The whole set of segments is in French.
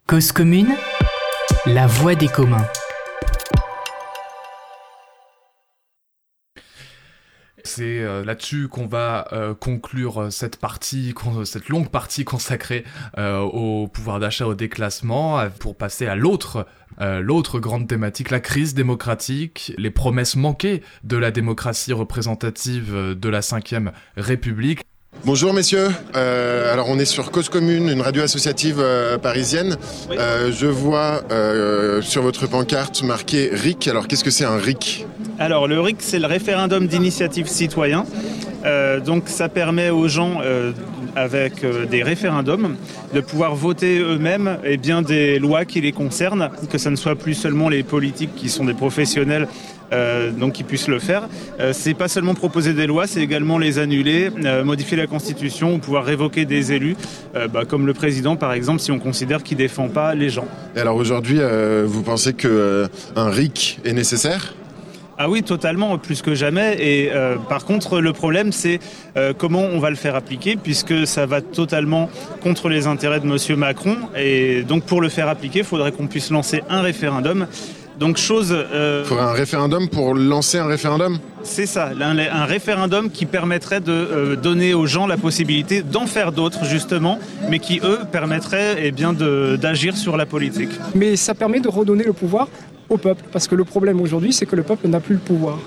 Cause commune, la voix des communs. C'est là-dessus qu'on va conclure cette longue partie consacrée au pouvoir d'achat, au déclassement, pour passer à l'autre grande thématique, la crise démocratique, les promesses manquées de la démocratie représentative de la Ve République. Bonjour messieurs, alors on est sur Cause Commune, une radio associative parisienne. Oui. Je vois sur votre pancarte marqué RIC. Alors qu'est-ce que c'est un RIC ? Alors le RIC, c'est le référendum d'initiative citoyen. Donc ça permet aux gens avec des référendums de pouvoir voter eux-mêmes des lois qui les concernent, que ce ne soit plus seulement les politiques qui sont des professionnels donc qui puissent le faire. C'est pas seulement proposer des lois, c'est également les annuler, modifier la Constitution ou pouvoir révoquer des élus, comme le président par exemple, si on considère qu'il défend pas les gens. Et alors aujourd'hui, vous pensez que un RIC est nécessaire ? Ah oui, totalement, plus que jamais. Et par contre, le problème, c'est comment on va le faire appliquer, puisque ça va totalement contre les intérêts de Monsieur Macron. Et donc, pour le faire appliquer, il faudrait qu'on puisse lancer un référendum. Donc, il faudrait un référendum pour lancer un référendum ? C'est ça, un référendum qui permettrait de donner aux gens la possibilité d'en faire d'autres, justement, mais qui, eux, permettraient d'agir sur la politique. Mais ça permet de redonner le pouvoir au peuple, parce que le problème aujourd'hui, c'est que le peuple n'a plus le pouvoir.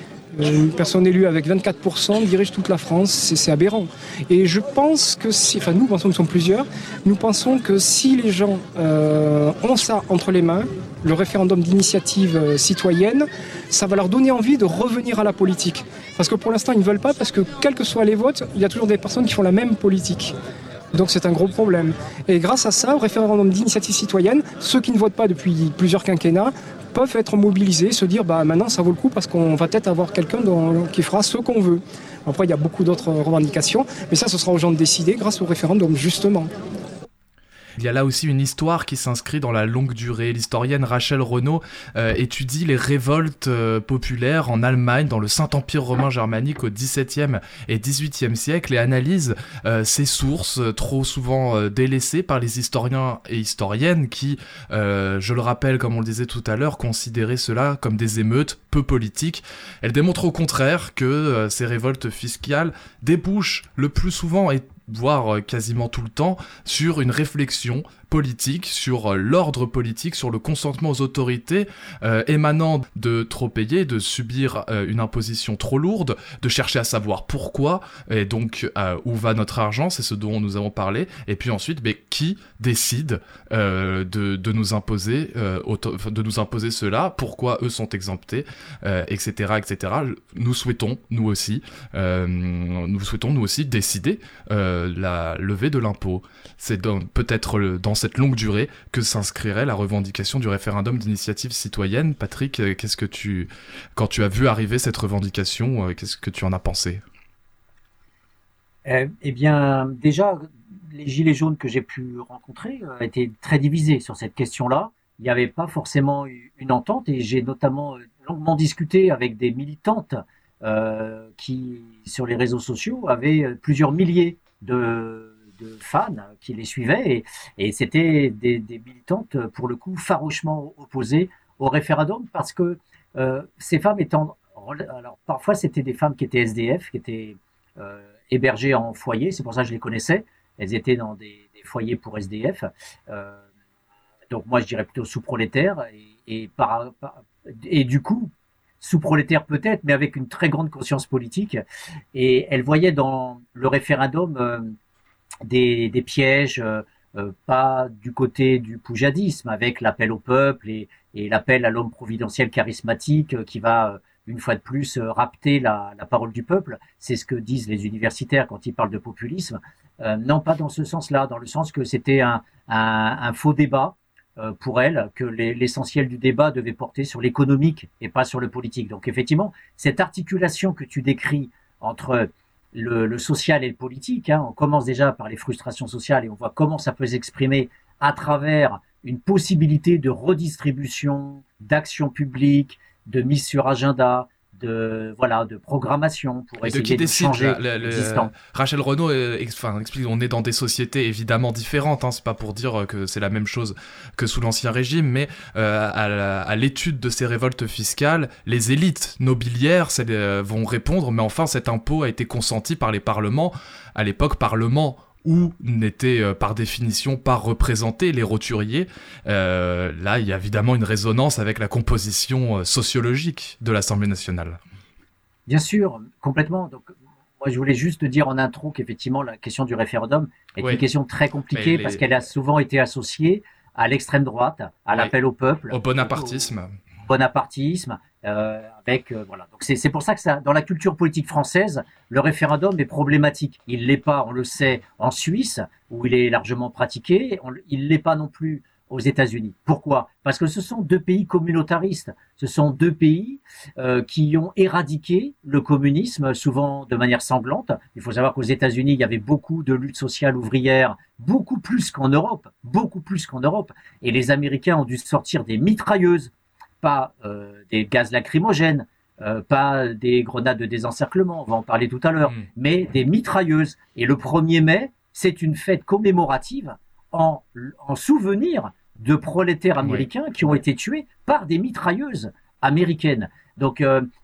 Une personne élue avec 24% dirige toute la France, c'est aberrant. Et je pense que nous pensons que nous sommes plusieurs, nous pensons que si les gens ont ça entre les mains, le référendum d'initiative citoyenne, ça va leur donner envie de revenir à la politique. Parce que pour l'instant, ils ne veulent pas, parce que quels que soient les votes, il y a toujours des personnes qui font la même politique. Donc c'est un gros problème. Et grâce à ça, au référendum d'initiative citoyenne, ceux qui ne votent pas depuis plusieurs quinquennats peuvent être mobilisés, se dire maintenant ça vaut le coup parce qu'on va peut-être avoir quelqu'un qui fera ce qu'on veut. Après il y a beaucoup d'autres revendications, mais ça ce sera aux gens de décider grâce au référendum justement. Il y a là aussi une histoire qui s'inscrit dans la longue durée. L'historienne Rachel Renaud étudie les révoltes populaires en Allemagne, dans le Saint-Empire romain germanique au XVIIe et XVIIIe siècle, et analyse ces sources trop souvent délaissées par les historiens et historiennes qui, je le rappelle comme on le disait tout à l'heure, considéraient cela comme des émeutes peu politiques. Elle démontre au contraire que ces révoltes fiscales débouchent le plus souvent et voire quasiment tout le temps, sur une réflexion politique, sur l'ordre politique, sur le consentement aux autorités émanant de trop payer, de subir une imposition trop lourde, de chercher à savoir pourquoi, et donc où va notre argent, c'est ce dont nous avons parlé, et puis ensuite, qui décide de nous imposer cela, pourquoi eux sont exemptés, etc., etc. Nous souhaitons, nous aussi décider la levée de l'impôt. C'est peut-être dans cette longue durée que s'inscrirait la revendication du référendum d'initiative citoyenne. Patrick, quand tu as vu arriver cette revendication, qu'est-ce que tu en as pensé ? Déjà, les gilets jaunes que j'ai pu rencontrer étaient très divisés sur cette question-là. Il n'y avait pas forcément une entente, et j'ai notamment longuement discuté avec des militantes qui, sur les réseaux sociaux, avaient plusieurs milliers de fans qui les suivaient, et c'était des militantes pour le coup farouchement opposées au référendum, parce que ces femmes alors parfois c'était des femmes qui étaient SDF, qui étaient hébergées en foyer, c'est pour ça que je les connaissais, elles étaient dans des foyers pour SDF, donc moi je dirais plutôt sous-prolétaires, et du coup sous-prolétaires peut-être, mais avec une très grande conscience politique, et elles voyaient dans le référendum des pièges, pas du côté du poujadisme, avec l'appel au peuple et l'appel à l'homme providentiel charismatique qui va, une fois de plus, rapter la parole du peuple. C'est ce que disent les universitaires quand ils parlent de populisme. Non, pas dans ce sens-là, dans le sens que c'était un faux débat pour elles, que l'essentiel du débat devait porter sur l'économique et pas sur le politique. Donc effectivement, cette articulation que tu décris entre le social et le politique, on commence déjà par les frustrations sociales et on voit comment ça peut s'exprimer à travers une possibilité de redistribution, d'action publique, de mise sur agenda, de programmation pour Et de essayer qui de décide changer l'existant. Rachel Renaud explique, on est dans des sociétés évidemment différentes, hein, c'est pas pour dire que c'est la même chose que sous l'Ancien Régime, mais à l'étude de ces révoltes fiscales, les élites nobiliaires vont répondre, mais enfin cet impôt a été consenti par les parlements, à l'époque parlement où n'étaient par définition pas représentés les roturiers. Là, il y a évidemment une résonance avec la composition sociologique de l'Assemblée nationale. Bien sûr, complètement. Donc, moi, je voulais juste dire en intro qu'effectivement, la question du référendum est une question très compliquée parce qu'elle a souvent été associée à l'extrême droite, à l'appel au peuple, au bonapartisme. Voilà. Donc c'est pour ça que dans la culture politique française, le référendum est problématique. Il l'est pas, on le sait, en Suisse où il est largement pratiqué. Il l'est pas non plus aux États-Unis. Pourquoi ? Parce que ce sont deux pays communautaristes. Ce sont deux pays qui ont éradiqué le communisme, souvent de manière sanglante. Il faut savoir qu'aux États-Unis, il y avait beaucoup de luttes sociales ouvrières, beaucoup plus qu'en Europe. Et les Américains ont dû sortir des mitrailleuses, pas des gaz lacrymogènes, pas des grenades de désencerclement, on va en parler tout à l'heure, mais des mitrailleuses. Et le 1er mai, c'est une fête commémorative en souvenir de prolétaires américains qui ont été tués par des mitrailleuses américaines. Donc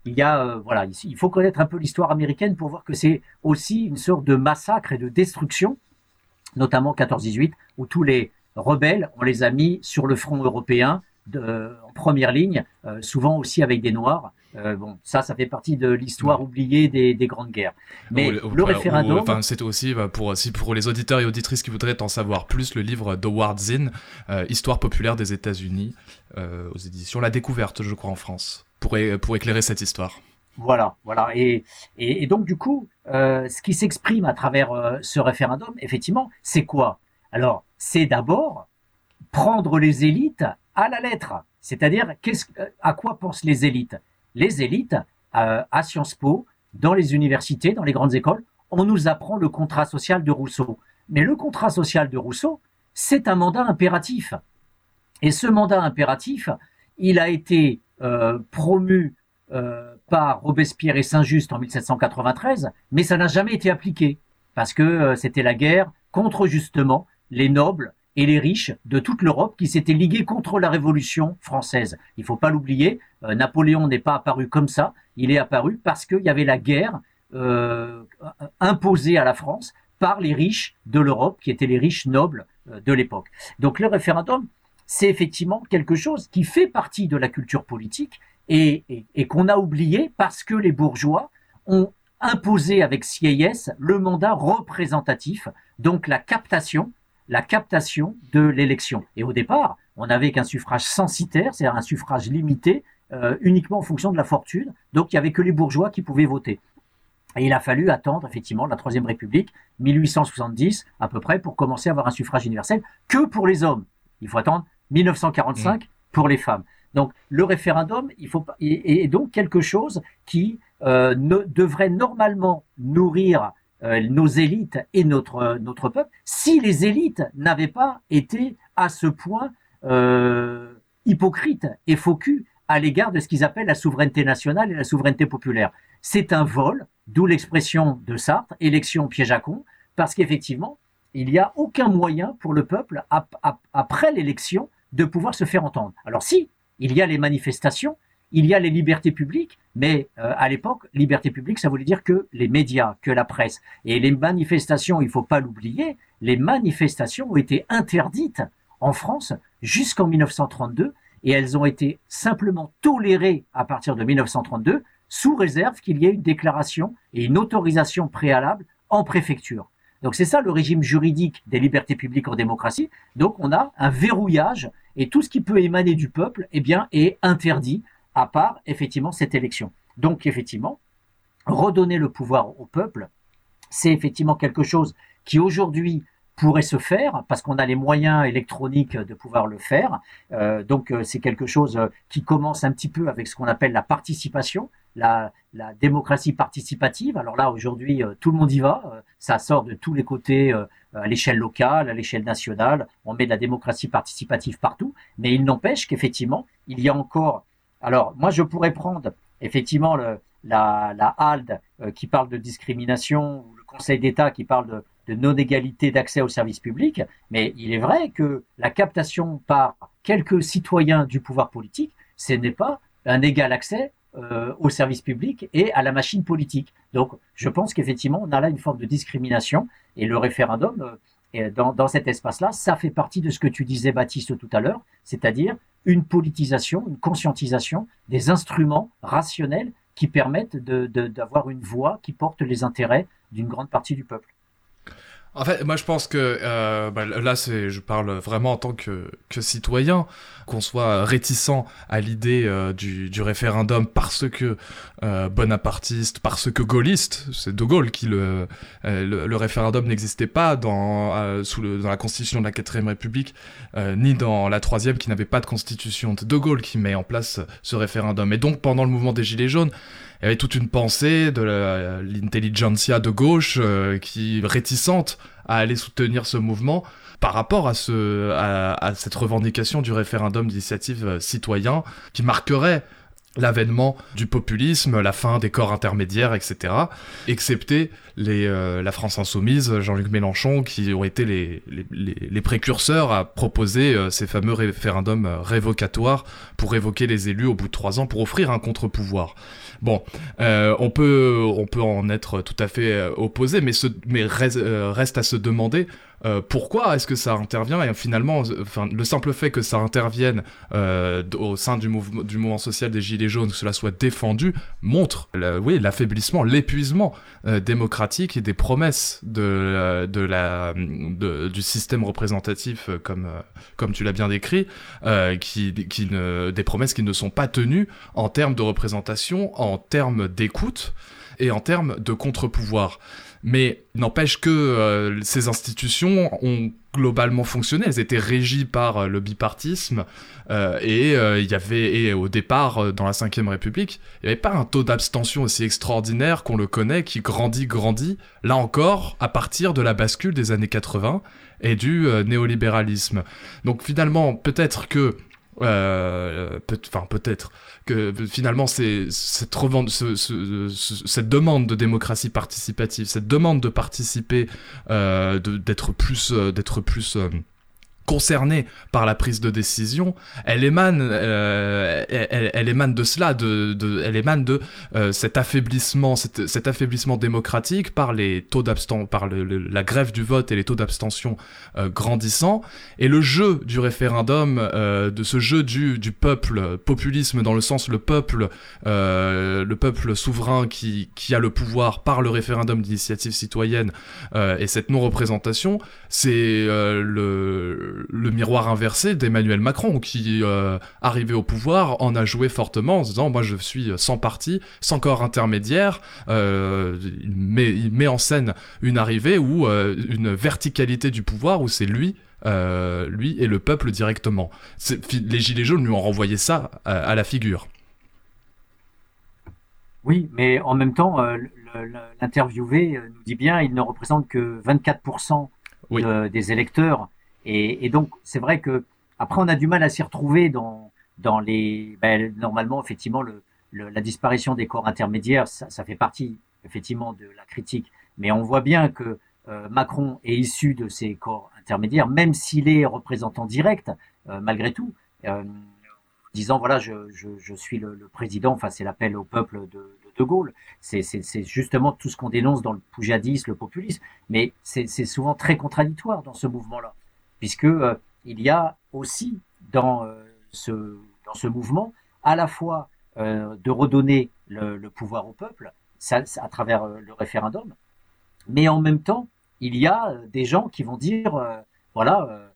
il faut connaître un peu l'histoire américaine pour voir que c'est aussi une sorte de massacre et de destruction, notamment 14-18, où tous les rebelles, on les a mis sur le front européen, en première ligne, souvent aussi avec des Noirs. Ça fait partie de l'histoire oubliée des grandes guerres. Mais le référendum... c'est aussi, pour les auditeurs et auditrices qui voudraient en savoir plus, le livre d'Howard Zinn, Histoire populaire des États-Unis, aux éditions La Découverte, je crois, en France, pour éclairer cette histoire. Voilà. Et donc, du coup, ce qui s'exprime à travers ce référendum, effectivement, c'est quoi ? Alors, c'est d'abord prendre les élites à la lettre. C'est-à-dire, à quoi pensent les élites ? Les élites, à Sciences Po, dans les universités, dans les grandes écoles, on nous apprend le contrat social de Rousseau. Mais le contrat social de Rousseau, c'est un mandat impératif. Et ce mandat impératif, il a été promu par Robespierre et Saint-Just en 1793, mais ça n'a jamais été appliqué, parce que c'était la guerre contre justement les nobles et les riches de toute l'Europe qui s'étaient ligués contre la Révolution française. Il faut pas l'oublier, Napoléon n'est pas apparu comme ça, il est apparu parce qu'il y avait la guerre imposée à la France par les riches de l'Europe, qui étaient les riches nobles de l'époque. Donc le référendum, c'est effectivement quelque chose qui fait partie de la culture politique et qu'on a oublié parce que les bourgeois ont imposé avec sieyès le mandat représentatif, donc la captation de l'élection. Et au départ, on n'avait qu'un suffrage censitaire, c'est-à-dire un suffrage limité, uniquement en fonction de la fortune. Donc, il n'y avait que les bourgeois qui pouvaient voter. Et il a fallu attendre, effectivement, la Troisième République, 1870 à peu près, pour commencer à avoir un suffrage universel, que pour les hommes. Il faut attendre 1945 pour les femmes. Donc, le référendum, est donc quelque chose qui devrait normalement nourrir nos élites et notre peuple, si les élites n'avaient pas été à ce point hypocrites et faux culs à l'égard de ce qu'ils appellent la souveraineté nationale et la souveraineté populaire. C'est un vol, d'où l'expression de Sartre, élection piège à con, parce qu'effectivement, il n'y a aucun moyen pour le peuple, après l'élection, de pouvoir se faire entendre. Alors si, il y a les manifestations, il y a les libertés publiques, mais à l'époque, liberté publique, ça voulait dire que les médias, que la presse. Et les manifestations, il ne faut pas l'oublier, les manifestations ont été interdites en France jusqu'en 1932, et elles ont été simplement tolérées à partir de 1932, sous réserve qu'il y ait une déclaration et une autorisation préalable en préfecture. Donc c'est ça le régime juridique des libertés publiques en démocratie. Donc on a un verrouillage, et tout ce qui peut émaner du peuple, est interdit, à part, effectivement, cette élection. Donc, effectivement, redonner le pouvoir au peuple, c'est effectivement quelque chose qui, aujourd'hui, pourrait se faire, parce qu'on a les moyens électroniques de pouvoir le faire. Donc, c'est quelque chose qui commence un petit peu avec ce qu'on appelle la participation, la démocratie participative. Alors là, aujourd'hui, tout le monde y va. Ça sort de tous les côtés, à l'échelle locale, à l'échelle nationale. On met de la démocratie participative partout. Mais il n'empêche qu'effectivement, il y a encore... Alors, moi, je pourrais prendre, effectivement, la HALD qui parle de discrimination, ou le Conseil d'État qui parle de non-égalité d'accès aux services publics, mais il est vrai que la captation par quelques citoyens du pouvoir politique, ce n'est pas un égal accès aux services publics et à la machine politique. Donc, je pense qu'effectivement, on a là une forme de discrimination, et le référendum, dans cet espace-là, ça fait partie de ce que tu disais, Baptiste, tout à l'heure, c'est-à-dire une politisation, une conscientisation des instruments rationnels qui permettent d'avoir une voix qui porte les intérêts d'une grande partie du peuple. En fait, moi je pense que là, je parle vraiment en tant que citoyen, qu'on soit réticent à l'idée du référendum parce que bonapartiste, parce que gaulliste. C'est De Gaulle qui le référendum n'existait pas dans la constitution de la 4ème République, ni dans la 3e qui n'avait pas de constitution. C'est De Gaulle qui met en place ce référendum. Et donc pendant le mouvement des Gilets jaunes, il y avait toute une pensée de l'intelligentsia de gauche qui réticente à aller soutenir ce mouvement par rapport à cette revendication du référendum d'initiative citoyen qui marquerait l'avènement du populisme, la fin des corps intermédiaires, etc. Excepté la France Insoumise, Jean-Luc Mélenchon, qui ont été les précurseurs à proposer ces fameux référendums révocatoires pour révoquer les élus au bout de 3 ans, pour offrir un contre-pouvoir. Bon, on peut en être tout à fait opposé, mais reste à se demander pourquoi est-ce que ça intervient, et finalement, le simple fait que ça intervienne au sein du mouvement social des Gilets jaunes, que cela soit défendu, montre l'affaiblissement, l'épuisement démocratique et des promesses du système représentatif, comme tu l'as bien décrit, des promesses qui ne sont pas tenues en termes de représentation, en termes d'écoute et en termes de contre-pouvoir. Mais n'empêche que ces institutions ont globalement fonctionné. Elles étaient régies par le bipartisme et au départ, dans la 5e République, il n'y avait pas un taux d'abstention aussi extraordinaire qu'on le connaît, qui grandit, là encore, à partir de la bascule des années 80 et du néolibéralisme. Donc finalement, peut-être que finalement cette demande de démocratie participative, cette demande de participer, d'être plus concerné par la prise de décision, elle émane de cela, elle émane de cet affaiblissement démocratique par les taux d'abstention, par la grève du vote et les taux d'abstention grandissants, et le jeu du référendum, de ce jeu du peuple, populisme dans le sens le peuple souverain qui a le pouvoir par le référendum d'initiative citoyenne, et cette non-représentation, c'est le miroir inversé d'Emmanuel Macron, qui, arrivé au pouvoir, en a joué fortement en se disant « moi je suis sans parti, sans corps intermédiaire », il met en scène une arrivée où une verticalité du pouvoir, où c'est lui et le peuple directement. Les Gilets jaunes lui ont renvoyé ça à la figure. Oui, mais en même temps, l'interviewé nous dit bien il ne représente que 24% des électeurs. Et donc, c'est vrai que après, on a du mal à s'y retrouver dans les. Normalement, effectivement, la disparition des corps intermédiaires, ça fait partie effectivement de la critique. Mais on voit bien que Macron est issu de ces corps intermédiaires, même s'il est représentant direct, malgré tout, disant voilà, je suis le président. Enfin, c'est l'appel au peuple de Gaulle. C'est justement tout ce qu'on dénonce dans le poujadisme, le populisme. Mais c'est souvent très contradictoire dans ce mouvement-là. Puisque il y a aussi dans ce mouvement à la fois de redonner le pouvoir au peuple à travers le référendum, mais en même temps il y a des gens qui vont dire voilà